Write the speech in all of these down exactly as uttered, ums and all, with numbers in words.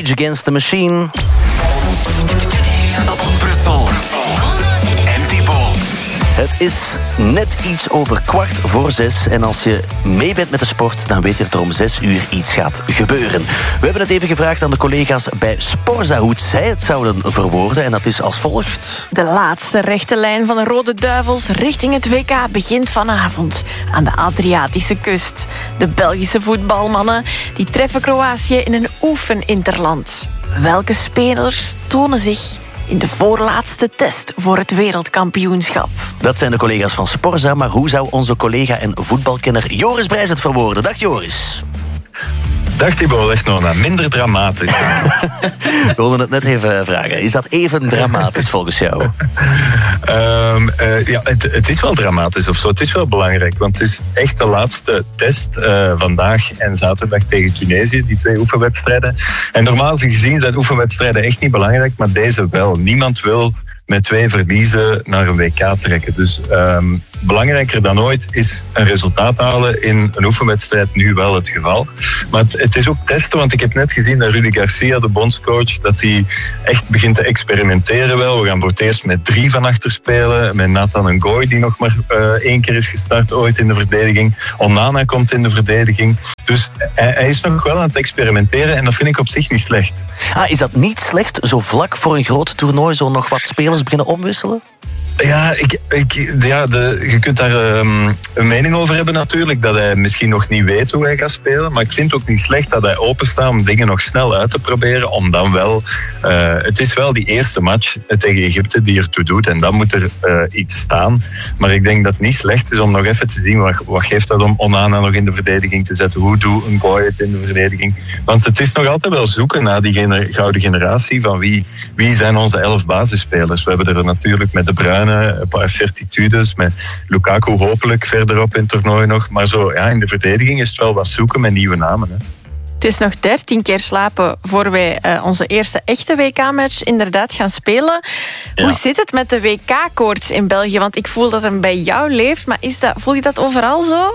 Rage Against the Machine. Brussel. En Thibaut. Het is net iets over kwart voor zes. En als je mee bent met de sport, dan weet je dat er om zes uur iets gaat gebeuren. We hebben het even gevraagd aan de collega's bij Sporza hoe zij het zouden verwoorden. En dat is als volgt. De laatste rechte lijn van de Rode Duivels richting het W K begint vanavond aan de Adriatische kust. De Belgische voetbalmannen die treffen Kroatië in een oefeninterland. Welke spelers tonen zich in de voorlaatste test voor het wereldkampioenschap? Dat zijn de collega's van Sporza, maar hoe zou onze collega en voetbalkenner Joris Brijs het verwoorden? Dag Joris. Dag Thibaut, echt nog minder dramatisch. We wilden het net even vragen. Is dat even dramatisch volgens jou? um, uh, ja, het, het is wel dramatisch of zo. Het is wel belangrijk, want het is echt de laatste test uh, vandaag en zaterdag tegen Tunesië, die twee oefenwedstrijden. En normaal gezien zijn oefenwedstrijden echt niet belangrijk, maar deze wel. Niemand wil met twee verliezen naar een W K trekken. Dus um, belangrijker dan ooit is een resultaat halen in een oefenwedstrijd nu wel het geval. Maar het, het is ook testen, want ik heb net gezien dat Rudy Garcia, de bondscoach, dat hij echt begint te experimenteren wel. We gaan voor het eerst met drie van achter spelen. Met Nathan Ngoy, die nog maar uh, één keer is gestart ooit in de verdediging. Onana komt in de verdediging. Dus hij, hij is nog wel aan het experimenteren en dat vind ik op zich niet slecht. Ah, is dat niet slecht, zo vlak voor een groot toernooi zo nog wat spelers beginnen omwisselen? Ja, ik, ik, ja de, je kunt daar um, een mening over hebben natuurlijk, dat hij misschien nog niet weet hoe hij gaat spelen, maar ik vind het ook niet slecht dat hij openstaat om dingen nog snel uit te proberen, om dan wel, uh, het is wel die eerste match tegen Egypte die ertoe doet en dan moet er uh, iets staan, maar ik denk dat het niet slecht is om nog even te zien, wat, wat geeft dat om Onana nog in de verdediging te zetten, hoe doet een Ngoy het in de verdediging, want het is nog altijd wel zoeken naar die gener- gouden generatie van wie, wie zijn onze elf basisspelers. We hebben er natuurlijk met De Bruyne een paar certitudes, met Lukaku hopelijk verderop in het toernooi nog. Maar zo, ja, in de verdediging is het wel wat zoeken met nieuwe namen. Hè. Het is nog dertien keer slapen voor wij uh, onze eerste echte W K-match inderdaad gaan spelen. Ja. Hoe zit het met de W K-koorts in België? Want ik voel dat het bij jou leeft, maar is dat, voel je dat overal zo?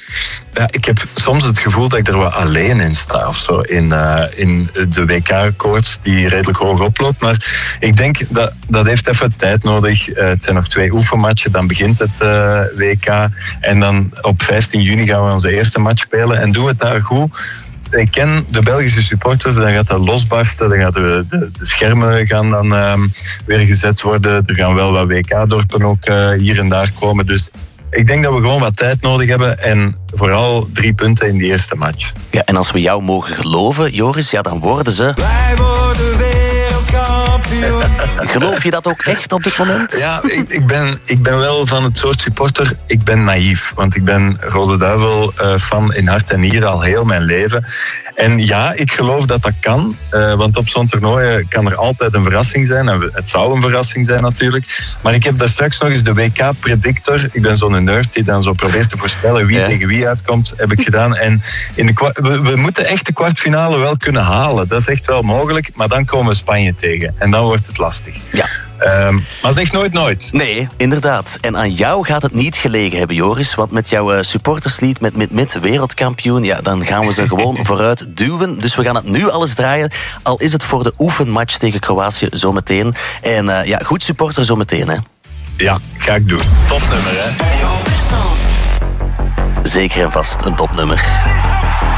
Ja, ik heb soms het gevoel dat ik er wat alleen in sta of zo. In, uh, in de W K-koorts die redelijk hoog oploopt. Maar ik denk dat dat heeft even tijd nodig. Uh, het zijn nog twee oefenmatchen. Dan begint het uh, W K. En dan op vijftien juni gaan we onze eerste match spelen. En doen we het daar goed. Ik ken de Belgische supporters, dan gaat dat losbarsten, dan gaan de, de, de schermen gaan dan um, weer gezet worden. Er gaan wel wat W K-dorpen ook uh, hier en daar komen. Dus ik denk dat we gewoon wat tijd nodig hebben en vooral drie punten in die eerste match. Ja, en als we jou mogen geloven, Joris, ja, dan worden ze... Wij worden wereldkampioen. Geloof je dat ook echt op dit moment? Ja, ik, ik, ben, ik ben wel van het soort supporter, ik ben naïef. Want ik ben Rode Duivel uh, fan in hart en nieren al heel mijn leven. En ja, ik geloof dat dat kan. Uh, want op zo'n toernooi kan er altijd een verrassing zijn. En het zou een verrassing zijn natuurlijk. Maar ik heb daar straks nog eens de W K-predictor. Ik ben zo'n nerd die dan zo probeert te voorspellen wie ja. tegen wie uitkomt. Heb ik gedaan. En in de, we, we moeten echt de kwartfinale wel kunnen halen. Dat is echt wel mogelijk. Maar dan komen we Spanje tegen. En dan wordt het lastig. Ja. Um, maar zeg nooit nooit. Nee, inderdaad. En aan jou gaat het niet gelegen hebben, Joris. Want met jouw uh, supporterslied, met, met, met wereldkampioen... ja, dan gaan we ze gewoon vooruit duwen. Dus we gaan het nu alles draaien. Al is het voor de oefenmatch tegen Kroatië zometeen. En uh, ja, goed supporter zometeen, hè. Ja, ga ik doen. Topnummer, hè. Zeker en vast een topnummer.